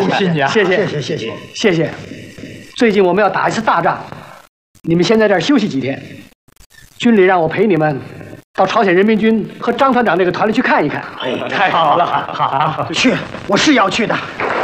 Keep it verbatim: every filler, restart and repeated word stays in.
恭喜你啊！ 谢谢谢谢谢谢谢谢。最近我们要打一次大仗，你们先在这儿休息几天。军里让我陪你们到朝鲜人民军和张团长那个团里去看一看。 哎，太好了，好，去，我是要去的。